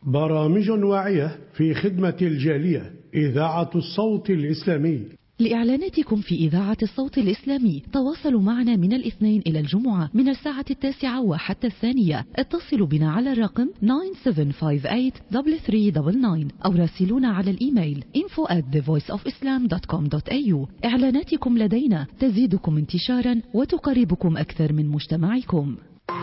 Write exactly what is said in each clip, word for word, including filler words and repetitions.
برامج واعية في خدمة الجالية. إذاعة الصوت الإسلامي. لإعلاناتكم في إذاعة الصوت الإسلامي تواصلوا معنا من الاثنين إلى الجمعة من الساعة التاسعة وحتى الثانية. اتصلوا بنا على الرقم تسعة سبعة خمسة ثمانية ثلاثة ثلاثة تسعة تسعة أو راسلونا على الإيميل info at the voice of islam dot com dot a u. إعلاناتكم لدينا تزيدكم انتشارا وتقربكم أكثر من مجتمعكم.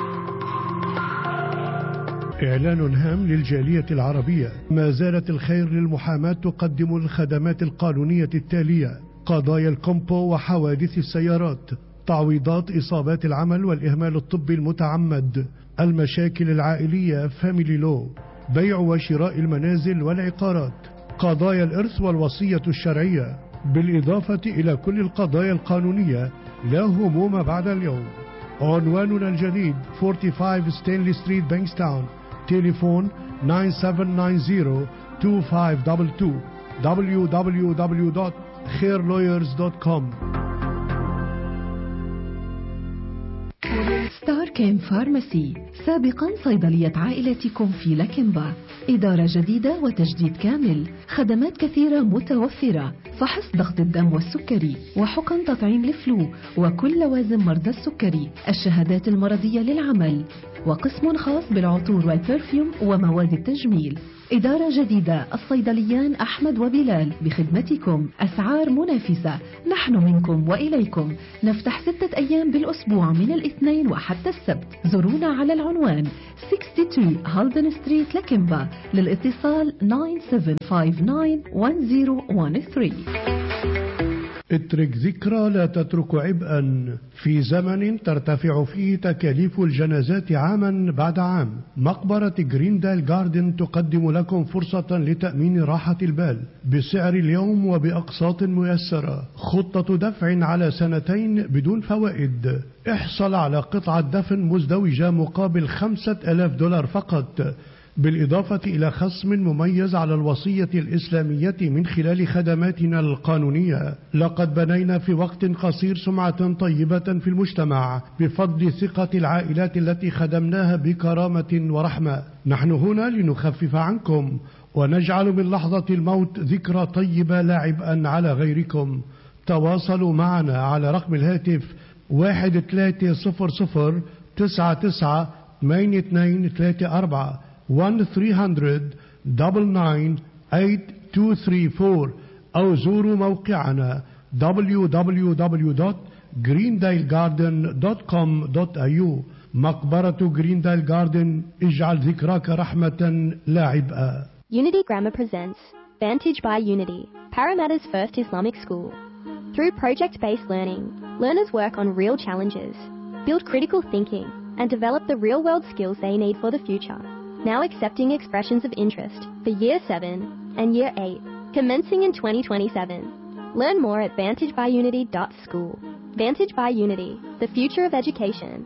إعلان هام للجالية العربية. ما زالت الخير للمحاماة تقدم الخدمات القانونية التالية: قضايا الكومبو وحوادث السيارات، تعويضات إصابات العمل والإهمال الطبي المتعمد، المشاكل العائلية فاميلي لو، بيع وشراء المنازل والعقارات، قضايا الإرث والوصية الشرعية، بالإضافة إلى كل القضايا القانونية. لا هموم بعد اليوم. عنواننا الجديد خمسة وأربعين ستانلي ستريت بانكستاون. تليفون تسعة سبعة تسعة صفر اثنين خمسة اثنين اثنين دبليو دبليو دبليو دوت خير لويرز دوت كوم. ستار كيم فارماسي، سابقا صيدلية عائلتكم في لاكيمبا. إدارة جديدة وتجديد كامل، خدمات كثيرة متوفرة، فحص ضغط الدم والسكري، وحقن تطعيم لفلو وكل لوازم مرضى السكري، الشهادات المرضية للعمل، وقسم خاص بالعطور والبرفيوم ومواد التجميل. إدارة جديدة، الصيدليان أحمد وبلال بخدمتكم، أسعار منافسة، نحن منكم وإليكم. نفتح ستة أيام بالأسبوع من الاثنين وحتى السبت. زورونا على العنوان اثنين وستين هالدن ستريت لاكيمبا. للاتصال تسعة سبعة خمسة تسعة واحد صفر واحد ثلاثة. اترك ذكرى لا تترك عبئا. في زمن ترتفع فيه تكاليف الجنازات عاما بعد عام، مقبرة جريندال جاردن تقدم لكم فرصة لتأمين راحة البال بسعر اليوم وبأقساط ميسرة. خطة دفع على سنتين بدون فوائد. احصل على قطعة دفن مزدوجة مقابل خمسة آلاف دولار فقط، بالإضافة إلى خصم مميز على الوصية الإسلامية من خلال خدماتنا القانونية. لقد بنينا في وقت قصير سمعة طيبة في المجتمع بفضل ثقة العائلات التي خدمناها بكرامة ورحمة. نحن هنا لنخفف عنكم ونجعل من لحظة الموت ذكرى طيبة لا عبئا على غيركم. تواصلوا معنا على رقم الهاتف واحد ثلاثة صفر صفر تسعة تسعة ثمانية اثنين ثلاثة أربعة واحد ثلاثمئة تسعة تسعة ثمانية اثنين ثلاثة أربعة أو زوروا موقعنا دبليو دبليو دبليو دوت جريندايل جاردن دوت كوم دوت إيه يو. مقبرة جريندايل جاردن، اجعل ذكراك رحمة لا عبئا. Unity Grammar presents Vantage by Unity, Parramatta's first Islamic school. Through project-based learning, learners work on real challenges, build critical thinking, and develop the real-world skills they need for the future. Now accepting expressions of interest for Year seven and Year eight, commencing in twenty twenty-seven. Learn more at vantage by unity dot school. Vantage by Unity, the future of education.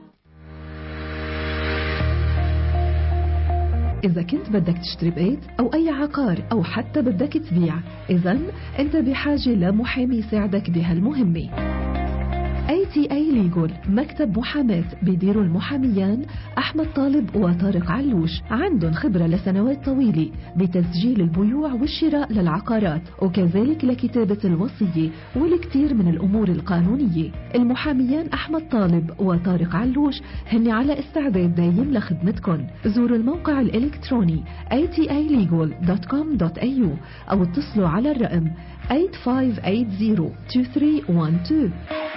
إذا كنت بدك تشتري بيت أو أي عقار أو حتى بدك تبيع، إذن أنت بحاجة لمحامي يساعدك بهالمهمة. إيه تي إيه Legal، مكتب محاماة بيديروا المحاميان أحمد طالب وطارق علوش. عندهم خبرة لسنوات طويلة بتسجيل البيوع والشراء للعقارات، وكذلك لكتابة الوصية والكثير من الأمور القانونية. المحاميان أحمد طالب وطارق علوش هن على استعداد دايم لخدمتكم. زوروا الموقع الإلكتروني إيه تي إيه ليجل دوت كوم دوت إيه يو أو اتصلوا على الرقم ثمانية خمسة ثمانية صفر اثنين ثلاثة واحد اثنين.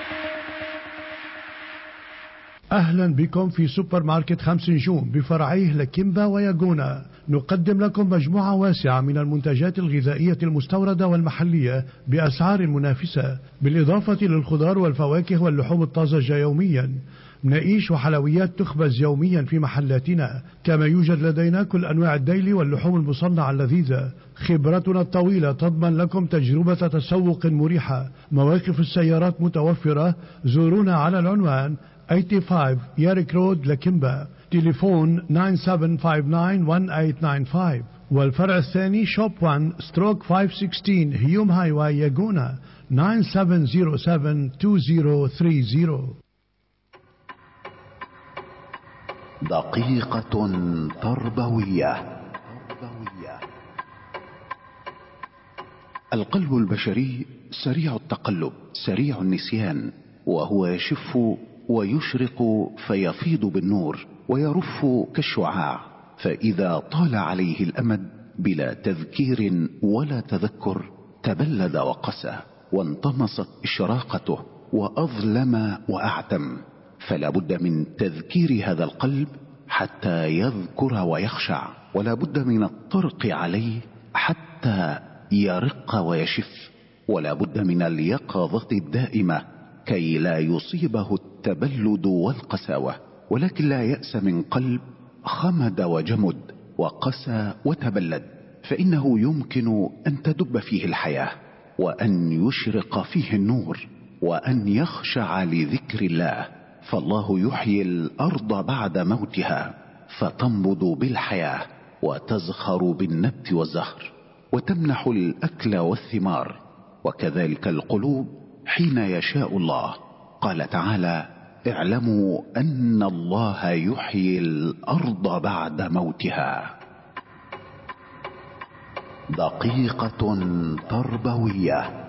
أهلا بكم في سوبر ماركت خمس نجوم بفرعيه لكيمبا وياغونا. نقدم لكم مجموعة واسعة من المنتجات الغذائية المستوردة والمحلية بأسعار منافسة، بالإضافة للخضار والفواكه واللحوم الطازجة يوميا. مناقيش وحلويات تخبز يوميا في محلاتنا، كما يوجد لدينا كل أنواع الديلي واللحوم المصنعة اللذيذة. خبرتنا الطويلة تضمن لكم تجربة تسوق مريحة. مواقف السيارات متوفرة. زورونا على العنوان خمسة وثمانين ياريك رود لكيمبا. تليفون تسعة سبعة خمسة تسعة واحد ثمانية تسعة خمسة. والفرع الثاني شوب واحد ستروك خمسمئة وستة عشر هيوم هاي واي ياغونا تسعة سبعة صفر سبعة اثنين صفر ثلاثين. دقيقة تربوية. القلب البشري سريع التقلب سريع النسيان، وهو يشف ويشرق فيفيض بالنور ويرف كالشعاع، فإذا طال عليه الأمد بلا تذكير ولا تذكر تبلد وقسى وانطمست إشراقته وأظلم وأعتم. فلا بد من تذكير هذا القلب حتى يذكر ويخشع، ولا بد من الطرق عليه حتى يرق ويشف، ولا بد من اليقظة الدائمة كي لا يصيبه التبلد والقساوة. ولكن لا يأس من قلب خمد وجمد وقسى وتبلد، فإنه يمكن أن تدب فيه الحياة، وأن يشرق فيه النور، وأن يخشع لذكر الله. فالله يحيي الأرض بعد موتها فتنبض بالحياة وتزخر بالنبت والزهر وتمنح الأكل والثمار. وكذلك القلوب حين يشاء الله. قال تعالى: اعلموا أن الله يحيي الأرض بعد موتها. دقيقة تربوية.